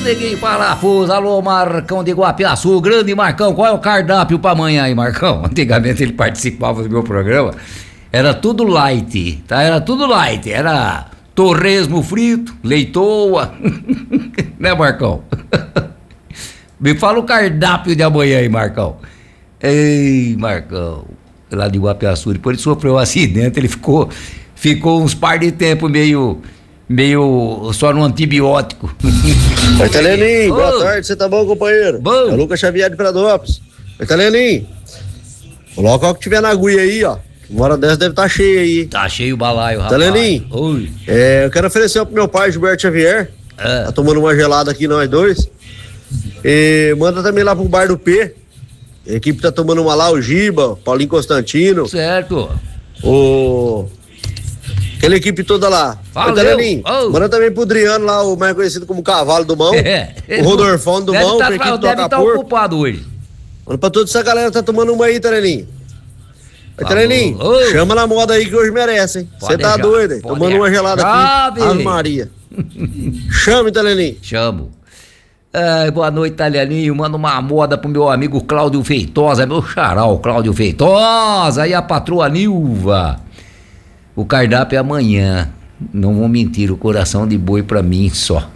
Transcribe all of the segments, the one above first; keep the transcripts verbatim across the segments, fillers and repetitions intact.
Neguinho Parafuso, alô Marcão de Guapiaçu, grande Marcão, qual é o cardápio pra amanhã aí, Marcão? Antigamente ele participava do meu programa, era tudo light, tá? Era tudo light, era torresmo frito, leitoa, né, Marcão? Me fala o cardápio de amanhã aí, Marcão. Ei, Marcão, lá de Guapiaçu, depois ele sofreu um acidente, ele ficou, ficou uns par de tempo meio... meio só no antibiótico. Oi, Italianinho, oh. Boa tarde, você tá bom, companheiro? Bom. É o Lucas Xavier de Pradópolis. Oi, Italianinho, coloca o que tiver na agulha aí, ó. Uma hora dessa deve estar tá cheia aí. Tá cheio o balaio, rapaz. Italianinho, Oi. É, eu quero oferecer pro meu pai, Gilberto Xavier. É. Tá tomando uma gelada aqui, nós dois. E manda também lá pro bar do P. A equipe tá tomando uma lá, o Giba, Paulinho Constantino. Certo. O... Aquela equipe toda lá. Valeu. Oh. Manda também pro Adriano lá, o mais conhecido como Cavalo do Mão. É. O Rodolfão do deve Mão, tá, pra equipe deve estar tá ocupado hoje. Manda pra toda essa galera que tá tomando uma aí, Tarelinho. Oi, Tarelinho, oh. Chama na moda aí que hoje merece, hein? Você tá doido, hein? Tomando deixar. Uma gelada aqui. Ave Maria. Chama, Tarelinho. Chamo. Ai, boa noite, Italianinho. Manda uma moda pro meu amigo Cláudio Feitosa, meu xará, Cláudio Feitosa, e a patroa Nilva. O cardápio é amanhã. Não vou mentir, o coração de boi pra mim só.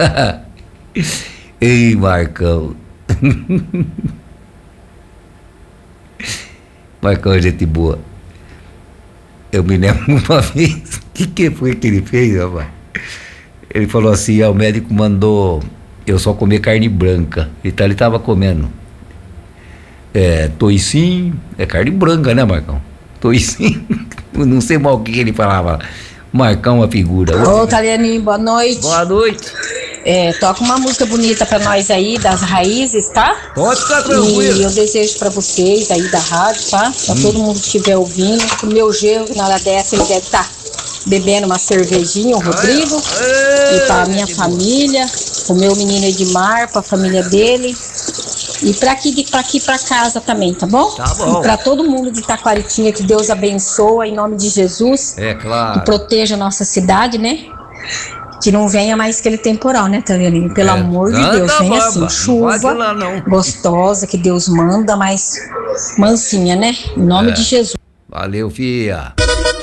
Ei, Marcão. Marcão é gente boa. Eu me lembro uma vez. O que, que foi que ele fez, rapaz? Ele falou assim: ah, o médico mandou eu só comer carne branca. Então ele tava comendo é, toicinho, é carne branca, né, Marcão? Toicinho. Não sei mal o que ele falava. Marcar uma figura. Ô, Italianinho, boa noite. Boa noite. É, toca uma música bonita pra nós aí, das raízes, tá? Pode ficar tranquilo. E eu desejo pra vocês aí da rádio, tá? Pra hum. todo mundo que estiver ouvindo. O meu genro, na hora dessa, ele deve estar tá bebendo uma cervejinha, o Rodrigo. Ai, e pra minha família, o meu menino Edmar, pra família dele. E pra aqui, pra aqui pra casa também, tá bom? Tá bom. E pra todo mundo de Taquaritinga, que Deus abençoa em nome de Jesus. É claro. Que proteja a nossa cidade, né? Que não venha mais aquele temporal, né, Talianinho? Pelo é. amor de Deus, vem assim, chuva lá, não. Gostosa, que Deus manda, mas mansinha, né? Em nome é. de Jesus. Valeu, fia.